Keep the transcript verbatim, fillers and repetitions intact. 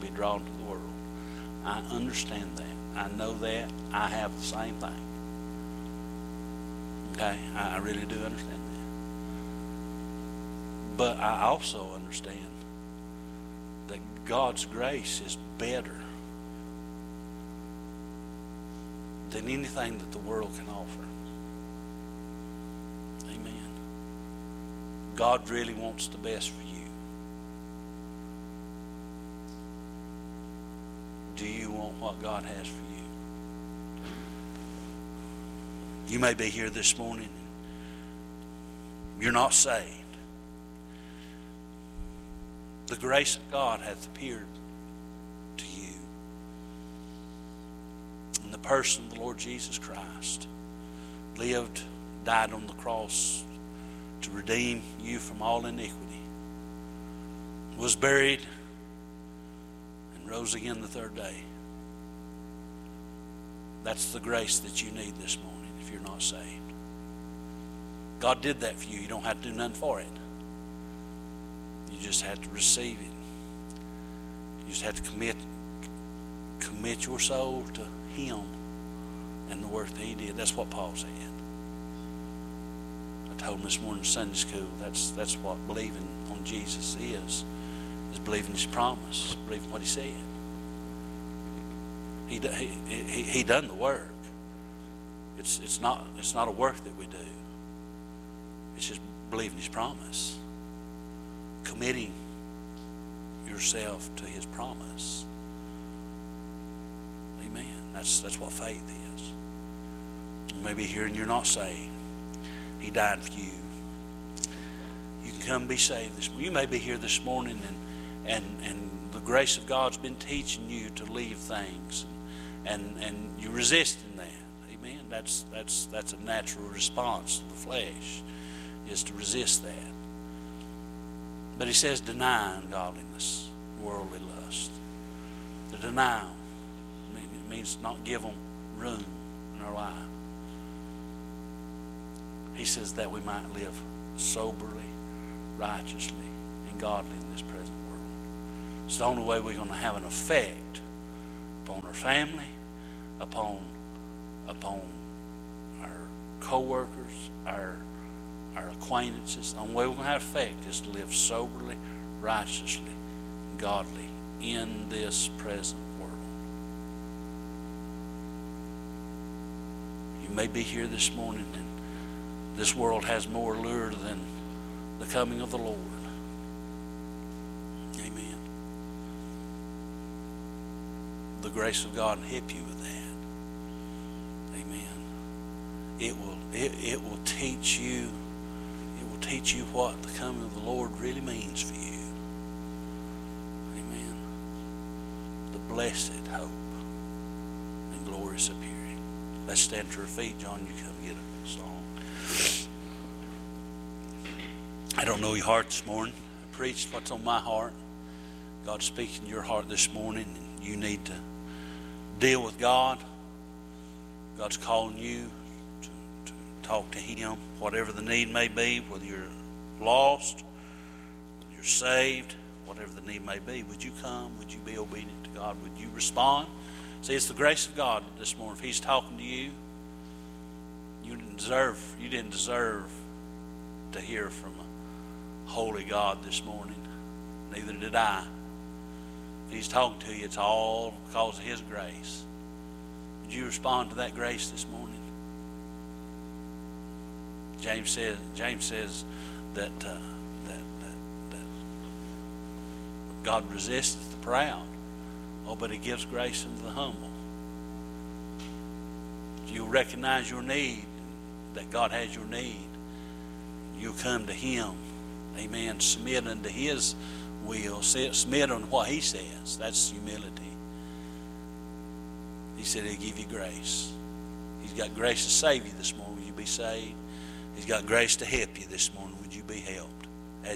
be drawn to the world. I understand that. I know that. I have the same thing. Okay? I, I really do understand that. But I also understand that God's grace is better than anything that the world can offer. Amen. God really wants the best for you. Do you want what God has for you? You may be here this morning. You're not saved. The grace of God hath appeared to you in the person of the Lord Jesus Christ. Lived, died on the cross to redeem you from all iniquity. Was buried and rose again the third day. That's the grace that you need this morning if you're not saved. God did that for you. You don't have to do nothing for it. You just have to receive it. You just have to commit commit your soul to Him and the work that He did. That's what Paul said. I told him this morning in Sunday school, that's that's what believing on Jesus is. Is believing His promise, believing what He said. He he he, he done the work. It's it's not it's not a work that we do. It's just believing His promise. Committing yourself to His promise. Amen. That's that's what faith is. You may be here and you're not saved. He died for you. You can come and be saved this morning. You may be here this morning and and and the grace of God's been teaching you to leave things, and and you're resisting that. Amen. That's that's that's a natural response to the flesh, is to resist that. But he says deny ungodliness, worldly lust. To deny them, it means not give them room in our life. He says that we might live soberly, righteously, and godly in this present world. It's the only way we're going to have an effect upon our family, upon, upon our co-workers, our our acquaintances. The only way we're going to have effect is to live soberly, righteously, godly in this present world. You may be here this morning and this world has more allure than the coming of the Lord. Amen. The grace of God will help you with that. Amen. It will it, it will teach you teach you what the coming of the Lord really means for you. Amen. The blessed hope and glorious appearing. Let's stand to our feet. John, you come get a song. I don't know your heart this morning. I preached what's on my heart. God's speaking to your heart this morning, and you need to deal with God. God's calling you talk to Him, whatever the need may be, whether you're lost, whether you're saved, whatever the need may be. Would you come? Would you be obedient to God? Would you respond? See, it's the grace of God this morning. If He's talking to you, you didn't deserve, you didn't deserve to hear from a holy God this morning. Neither did I. If He's talking to you, it's all because of His grace. Would you respond to that grace this morning? James says, James says that, uh, that, that, that God resisteth the proud. Oh, but He gives grace unto the humble. If you recognize your need, that God has your need, you'll come to Him. Amen. Submit unto His will. Submit on what He says. That's humility. He said He'll give you grace. He's got grace to save you this morning. Will you be saved? He's got grace to help you this morning. Would you be helped?